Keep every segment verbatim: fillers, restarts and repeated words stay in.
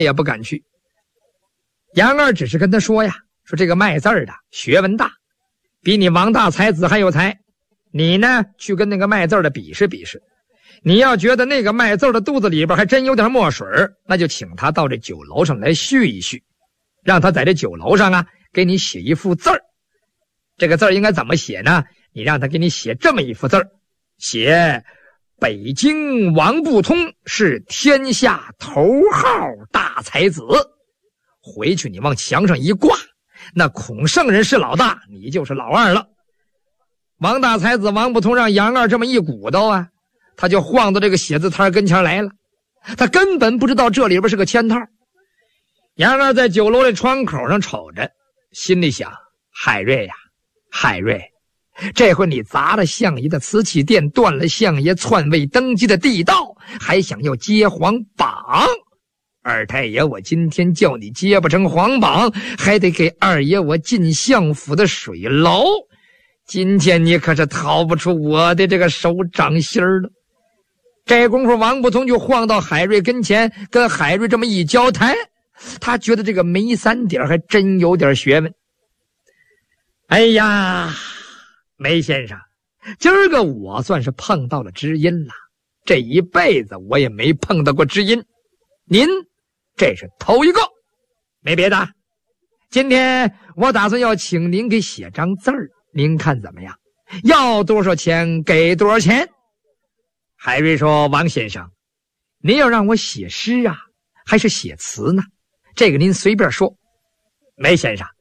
也不敢去。杨二只是跟他说呀，说这个卖字儿的学问大，比你王大才子还有才，你呢去跟那个卖字的比试比试。你要觉得那个卖字的肚子里边还真有点墨水，那就请他到这酒楼上来续一续，让他在这酒楼上啊给你写一幅字儿。这个字儿应该怎么写呢？你让他给你写这么一幅字儿，写北京王不通是天下头号大才子。回去你往墙上一挂，那孔圣人是老大，你就是老二了。王大才子王不通让杨二这么一鼓捣啊，他就晃到这个写字摊跟前来了。他根本不知道这里边是个圈套。杨二在酒楼的窗口上瞅着，心里想，海瑞呀，海瑞，这回你砸了相爷的瓷器店，断了相爷篡位登基的地道，还想要接皇榜。二太爷，我今天叫你接不成皇榜，还得给二爷我进相府的水牢。今天你可是逃不出我的这个手掌心了。这功夫王不通就晃到海瑞跟前，跟海瑞这么一交谈，他觉得这个梅三点还真有点学问。哎呀，梅先生，今儿个我算是碰到了知音了，这一辈子我也没碰到过知音，您这是头一个。没别的，今天我打算要请您给写张字儿，您看怎么样？要多少钱给多少钱？海瑞说，王先生，您要让我写诗啊，还是写词呢？这个您随便说。梅先生，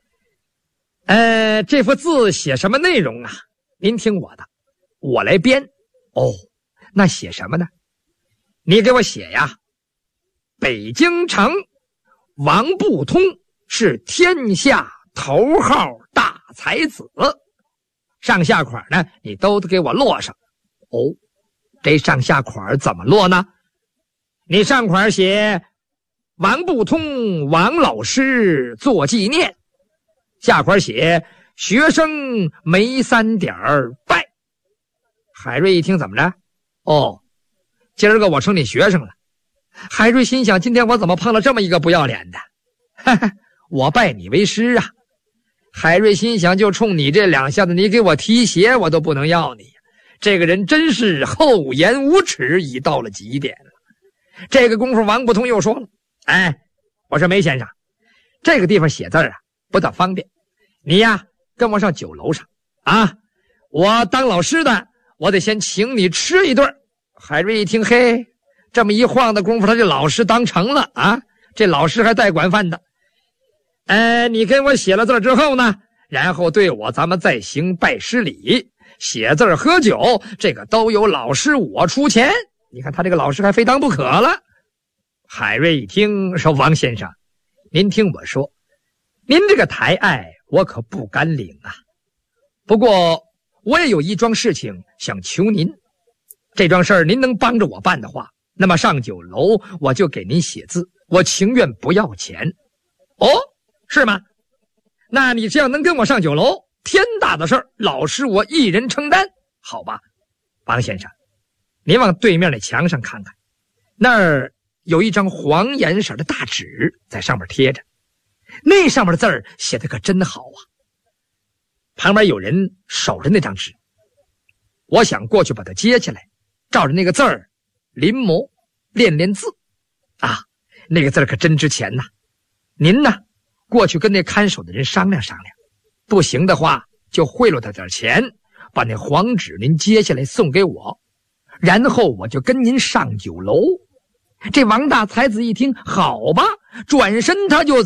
呃，这幅字写什么内容啊？您听我的，我来编。哦，那写什么呢？你给我写呀，北京城王不通是天下头号大才子，上下款呢你都给我落上。哦，这上下款怎么落呢？你上款写王不通王老师做纪念，下款写学生梅三点拜。海瑞一听，怎么着？哦，今儿个我成你学生了。海瑞心想，今天我怎么碰了这么一个不要脸的？哈哈，我拜你为师啊。海瑞心想，就冲你这两下子，你给我提鞋我都不能要你。这个人真是厚颜无耻已到了极点了。这个功夫王不通又说了，哎，我说梅先生，这个地方写字啊不大方便，你呀跟我上酒楼上啊，我当老师的我得先请你吃一顿。海瑞一听，嘿，这么一晃的功夫，他这老师当成了啊，这老师还带管饭的。呃，你跟我写了字之后呢，然后对我咱们再行拜师礼，写字喝酒，这个都由老师我出钱。你看他这个老师还非当不可了。海瑞一听说，王先生，您听我说，您这个抬爱我可不敢领啊。不过我也有一桩事情想求您，这桩事儿您能帮着我办的话，那么上酒楼我就给您写字，我情愿不要钱。哦，是吗？那你只要能跟我上酒楼，天大的事儿，老师我一人承担，好吧？王先生，您往对面的墙上看看，那儿有一张黄颜色的大纸在上面贴着，那上面的字儿写的可真好啊。旁边有人守着那张纸，我想过去把它接起来，照着那个字儿临摹练练字啊，那个字儿可真值钱呐。您呢过去跟那看守的人商量商量，不行的话就贿赂他点钱，把那黄纸您接下来送给我，然后我就跟您上酒楼。这王大才子一听，好吧，转身他就